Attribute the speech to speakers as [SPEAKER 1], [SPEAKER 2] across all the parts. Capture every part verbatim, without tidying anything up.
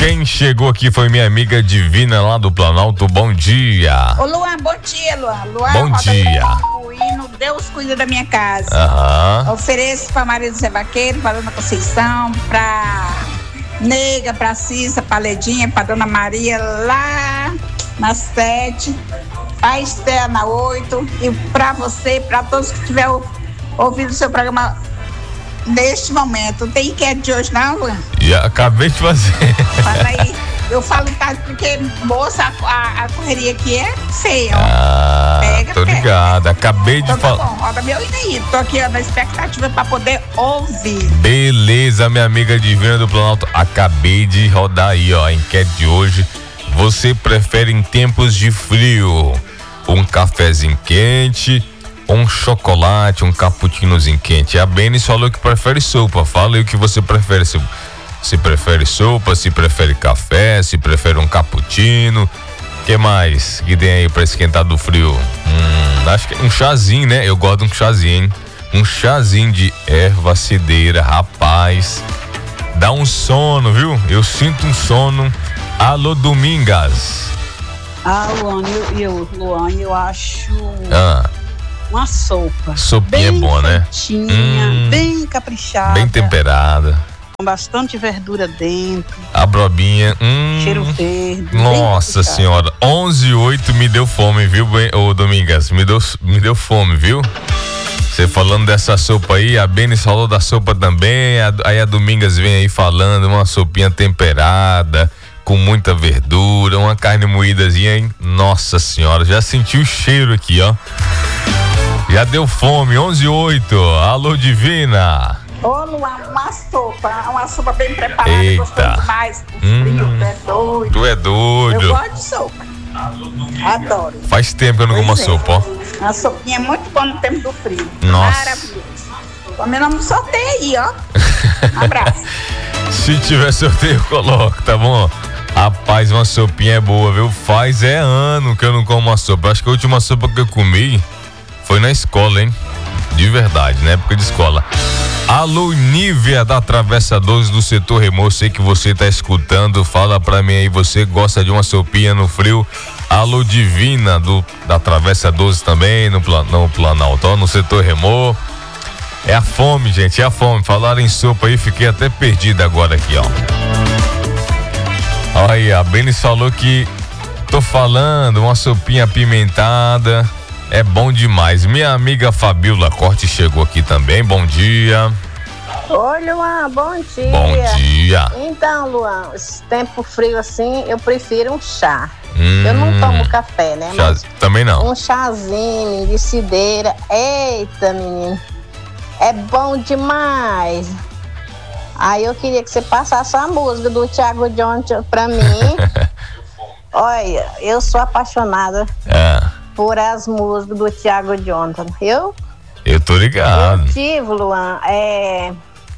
[SPEAKER 1] Quem chegou aqui foi minha amiga Divina lá do Planalto. Bom dia.
[SPEAKER 2] Ô Luan, bom dia, Luan. Luan,
[SPEAKER 1] bom dia.
[SPEAKER 2] Hino, Deus cuida da minha casa.
[SPEAKER 1] Aham.
[SPEAKER 2] Ofereço pra Maria do Zé Vaqueiro, pra Dona Conceição, pra Nega, pra Cissa, pra Ledinha, pra Dona Maria lá na sete, pra Esther na oito, e pra você, pra todos que tiver ouvido o seu programa neste momento. Tem enquete de hoje não, Luan?
[SPEAKER 1] Já acabei de fazer.
[SPEAKER 2] Fala aí. Eu falo tarde porque, moça, a, a correria aqui é feia, ó.
[SPEAKER 1] Ah,
[SPEAKER 2] pega,
[SPEAKER 1] tô
[SPEAKER 2] pega.
[SPEAKER 1] ligado. Acabei
[SPEAKER 2] Então
[SPEAKER 1] de
[SPEAKER 2] tá
[SPEAKER 1] falar.
[SPEAKER 2] bom, roda meu hino aí. Tô aqui, ó, na expectativa pra poder ouvir.
[SPEAKER 1] Beleza, minha amiga Divina do Planalto. Acabei de rodar aí, ó, a enquete de hoje. Você prefere em tempos de frio um cafezinho quente, um chocolate, um cappuccinozinho quente? A Benis falou que prefere sopa. Fala aí o que você prefere. Se, se prefere sopa, se prefere café, se prefere um cappuccino. O que mais que tem aí pra esquentar do frio? Hum, acho que é um chazinho, né? Eu gosto de um chazinho, hein? Um chazinho de erva cidreira, rapaz. Dá um sono, viu? Eu sinto um sono. Alô, Domingas.
[SPEAKER 3] Ah, Luan, eu, eu, Luan, eu acho
[SPEAKER 1] Ah,
[SPEAKER 3] uma sopa.
[SPEAKER 1] sopinha
[SPEAKER 3] bem
[SPEAKER 1] é bom, né?
[SPEAKER 3] feitinha,
[SPEAKER 1] Hum,
[SPEAKER 3] bem caprichada.
[SPEAKER 1] bem temperada.
[SPEAKER 3] Com bastante verdura dentro,
[SPEAKER 1] A brobinha. Hum,
[SPEAKER 3] cheiro verde.
[SPEAKER 1] Nossa
[SPEAKER 3] bem
[SPEAKER 1] senhora. onze e oito me deu fome, viu, ô Domingas? Me deu, me deu fome, viu? Você falando dessa sopa aí, a Benis falou da sopa também. A, aí a Domingas vem aí falando, uma sopinha temperada, com muita verdura, uma carne moídazinha, hein? Nossa senhora, já senti o cheiro aqui, ó. Já deu fome, onze e oito. Alô, Divina.
[SPEAKER 2] Ô, Luan, uma sopa, uma sopa bem preparada,
[SPEAKER 1] Eita.
[SPEAKER 2] gostoso demais. O
[SPEAKER 1] Hum.
[SPEAKER 2] frio, tu é doido.
[SPEAKER 1] Tu é
[SPEAKER 2] Eu
[SPEAKER 1] doido.
[SPEAKER 2] gosto de sopa. Adoro.
[SPEAKER 1] Faz tempo que eu não como
[SPEAKER 2] Pois é.
[SPEAKER 1] sopa, ó.
[SPEAKER 2] Uma sopinha é muito boa no tempo do frio.
[SPEAKER 1] Nossa.
[SPEAKER 2] Maravilhoso. Também não me sorteio aí, ó. Um abraço.
[SPEAKER 1] Se tiver sorteio, coloca, tá bom? Rapaz, uma sopinha é boa, viu? Faz é ano que eu não como uma sopa. Acho que a última sopa que eu comi foi na escola, hein? De verdade, na época de escola. Alô, Nívia da Travessa doze do setor Remo, sei que você tá escutando, fala pra mim aí, você gosta de uma sopinha no frio? Alô, Divina do, da Travessa doze também, no, no Planalto, ó, no setor Remo. É a fome, gente, é a fome. Falaram em sopa aí, fiquei até perdido agora aqui, ó. Olha aí, a Benis falou que tô falando, uma sopinha apimentada. É bom demais. Minha amiga Fabiola Corte chegou aqui também. Bom dia.
[SPEAKER 4] Oi, Luan, bom dia.
[SPEAKER 1] Bom dia.
[SPEAKER 4] Então, Luan, esse tempo frio assim, eu prefiro um chá.
[SPEAKER 1] Hum,
[SPEAKER 4] eu não tomo café, né?
[SPEAKER 1] chá,
[SPEAKER 4] Mas
[SPEAKER 1] também não.
[SPEAKER 4] um chazinho de cideira. Eita, menino. É bom demais. Aí eu queria que você passasse a música do Thiago Jonathan pra mim. Olha, eu sou apaixonada
[SPEAKER 1] É,
[SPEAKER 4] por as músicas do Thiago Jonathan. Eu
[SPEAKER 1] eu tô ligado.
[SPEAKER 4] Eu tive, Luan, é,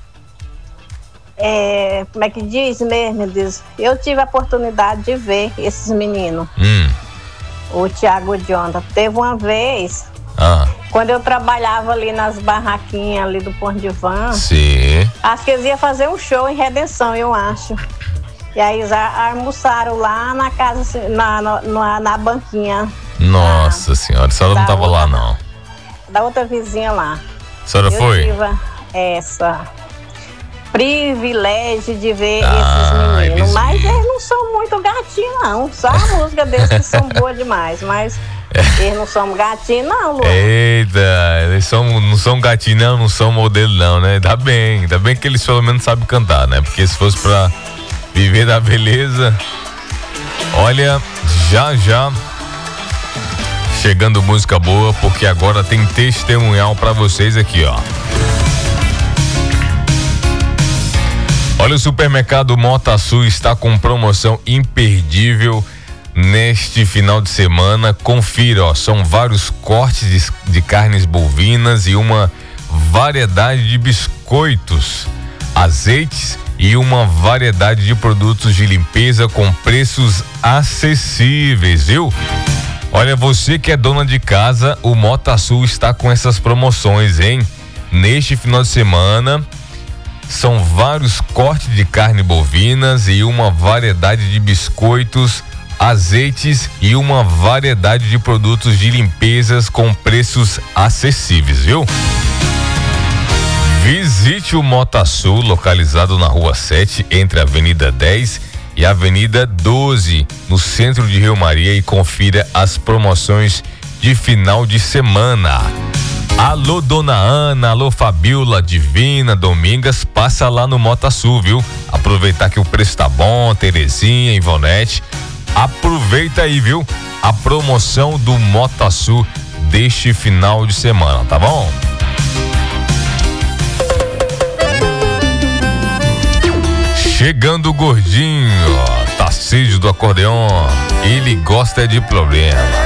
[SPEAKER 4] é, como é que diz mesmo, meu Deus? Eu tive a oportunidade de ver esses meninos.
[SPEAKER 1] Hum.
[SPEAKER 4] O Thiago Jonathan. Teve uma vez,
[SPEAKER 1] Ah,
[SPEAKER 4] quando eu trabalhava ali nas barraquinhas ali do Ponto de Van,
[SPEAKER 1] sim.
[SPEAKER 4] acho que eles iam fazer um show em Redenção, eu acho. E aí eles a- almoçaram lá na casa, assim, na, na, na, na banquinha
[SPEAKER 1] Nossa senhora, a senhora não
[SPEAKER 4] da
[SPEAKER 1] tava lá,
[SPEAKER 4] outra-
[SPEAKER 1] não.
[SPEAKER 4] da outra vizinha lá.
[SPEAKER 1] A senhora
[SPEAKER 4] Eu
[SPEAKER 1] foi?
[SPEAKER 4] tive essa privilégio de ver
[SPEAKER 1] Ah,
[SPEAKER 4] esses meninos.
[SPEAKER 1] eles
[SPEAKER 4] Mas
[SPEAKER 1] viram.
[SPEAKER 4] eles não são muito gatinhos, não. Só a música deles que são boas demais. Mas eles não são gatinhos, não, Lu.
[SPEAKER 1] Eita, eles são, não são gatinho, não, não são modelo, não, né? Tá bem, ainda bem que eles pelo menos sabem cantar, né? Porque se fosse pra viver da beleza. Olha, já já chegando música boa, porque agora tem testemunhal pra vocês aqui, ó. Olha, o supermercado Mota Sul está com promoção imperdível neste final de semana. Confira, ó, são vários cortes de, de carnes bovinas e uma variedade de biscoitos, azeites e uma variedade de produtos de limpeza com preços acessíveis, viu? Olha, você que é dona de casa, o Mota Sul está com essas promoções, hein? Neste final de semana, São vários cortes de carne bovinas e uma variedade de biscoitos, azeites e uma variedade de produtos de limpezas com preços acessíveis, viu? Visite o Motasul, localizado na Rua sete, entre a Avenida dez e a Avenida doze, no centro de Rio Maria, e confira as promoções de final de semana. Alô, Dona Ana, alô, Fabiola, Divina, Domingas, passa lá no Motasul, viu? Aproveitar que o preço tá bom, Terezinha, Ivonete. Aproveita aí, viu? A promoção do Motasul deste final de semana, tá bom? Chegando o gordinho, ó, Tarcísio do acordeon, ele gosta de problema.